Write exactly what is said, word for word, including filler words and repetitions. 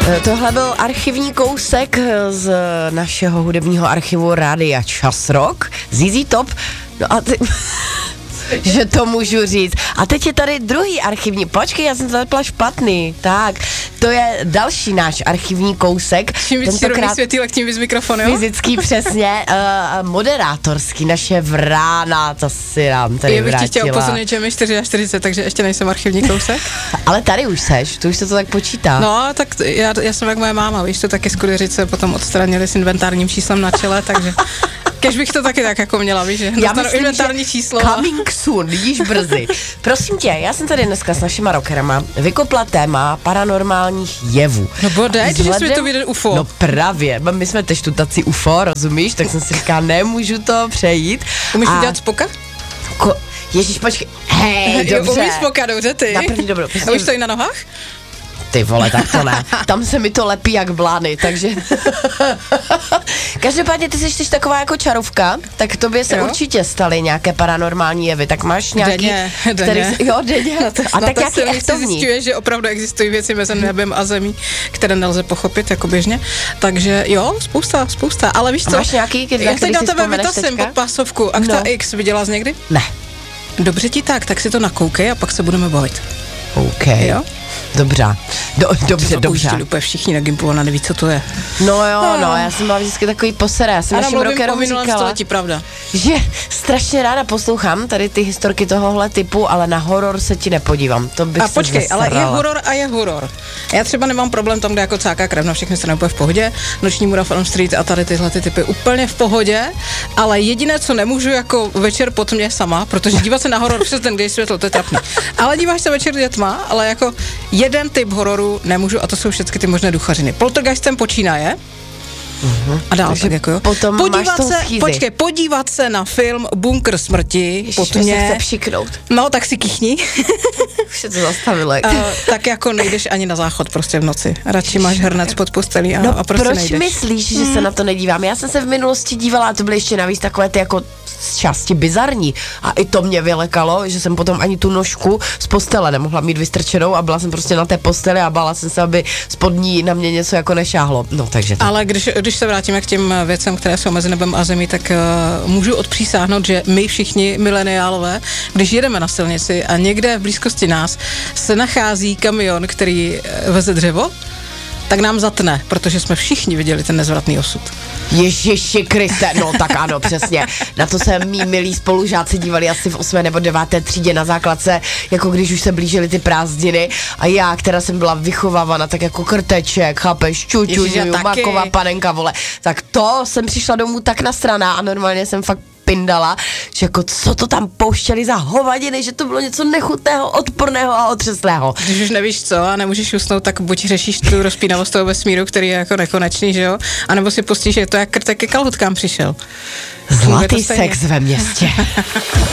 Tohle byl archivní kousek z našeho hudebního archivu Rádia Čas Rock. Z Z Top. No a ty... že to můžu říct. A teď je tady druhý archivní, počkej, já jsem to zapla špatný. Tak, to je další náš archivní kousek. Čím víc červený světýlek, tím víc mikrofon, jo? Fyzický, přesně, uh, moderátorský, naše vrána, to si nám tady já bych vrátila. ti chtěla upozornit, že mi čtyřicet čtyři, takže ještě nejsem archivní kousek. Ale tady už seš, to už se to tak počítá. No, tak já, já jsem jak moje máma, víš, to taky skudeřice potom odstranili s inventárním číslem na čele, takže... Kež bych to taky tak jako měla, víš, že dostanu inventární číslo. Coming soon, vidíš brzy. Prosím tě, já jsem tady dneska s našima rockerama vykopla téma paranormálních jevů. No bodej, že jsme to viděli U F O. No právě, my jsme tež tu tací U F O, rozumíš, tak jsem si říkala, nemůžu to přejít. Umíš A... dělat spoka? Ko... Ježíš, počkej, hej, dobře. Umíš spoka, dobře, ty. Na první dobro. A už stojí na nohách? Ty vole, tak to ne. Tam se mi to lepí jak blány, takže... Každopádně ty jsi taková jako čarovka, tak tobě se jo? určitě staly nějaké paranormální jevy, tak máš nějaký... Denně, který... denně. Jo, denně. No to, a no tak to nějaký echtovní. Zjišťuješ, že opravdu existují věci mezi nebem a zemí, které nelze pochopit jako běžně. Takže jo, spousta, spousta, ale víš co? A máš nějaký, který, já teď na tebe vytasím pod pásovku. Akta no. X, viděla jsi někdy? Ne. Dobře ti tak, tak si to nakoukej a pak se budeme bavit. OK. Jo? Dobře, Do, dobře, to dobře. To úplně všichni na Gimplu, ona neví, co to je. No jo, no, no já jsem byla vždycky takový posera, já jsem našim rockerům říkala, století, pravda. že strašně ráda poslouchám tady ty historky tohohle typu, ale na horor se ti nepodívám, to bych a se počkej, zasrala. Ale je horor a je horor. Já třeba nemám problém tam, kde jako cáká krev, na všechny strany úplně v pohodě, Noční můra, Film Street a tady tyhle ty typy úplně v pohodě, ale jediné, co nemůžu jako večer po tmě sama, protože dívat se na horor přes ten dej světlo, to je trapný. Ale díváš se večer, je tma, ale jako jeden typ hororu nemůžu a to jsou všechny ty možné duchařiny. Poltergeistem počínaje. Uh-huh. A dál tak jako jo. Potom podívat máš se, počkej, podívat se na film Bunkr smrti. Ježiš, pod mě. Se chce přiknout. No, tak si kýchni. Už se to zastavilo. uh, tak jako nejdeš ani na záchod prostě v noci. Radši máš hrnec pod postelí a, no, a prostě proč nejdeš. myslíš, že hmm. se na to nedívám? Já jsem se v minulosti dívala a to byly ještě navíc takové ty jako z části bizarní. A i to mě vylekalo, že jsem potom ani tu nožku z postele nemohla mít vystrčenou a byla jsem prostě na té posteli a bála jsem se, aby spod ní na mě něco jako nešáhlo. No, takže to. Ale když, když se vrátíme k těm věcem, které jsou mezi nebem a zemí, tak uh, můžu odpřísáhnout, že my všichni mileniálové, když jedeme na silnici a někde v blízkosti nás se nachází kamion, který veze dřevo, tak nám zatne, protože jsme všichni viděli ten nezvratný osud. Ježiši Kriste, no tak ano, přesně. Na to se mý milí spolužáci dívali asi v osmé nebo deváté třídě na základce, jako když už se blížily ty prázdniny a já, která jsem byla vychovávána tak jako krteček, chápeš, čuču, maková panenka, vole. Tak to jsem přišla domů tak nasraná a normálně jsem fakt pindala, že jako co to tam pouštěli za hovadiny, že to bylo něco nechutného, odporného a otřeslého. Když už nevíš co a nemůžeš usnout, tak buď řešíš tu rozpínavost toho vesmíru, který je jako nekonečný, že jo, anebo si pustíš, že to jak krtek ke kalhotkám přišel. Zlatý sex ve městě.